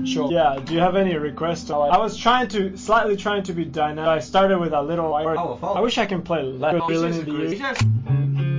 Sure. Yeah, do you have any requests? I was slightly trying to be dynamic. I started with a little. I wish I can play less.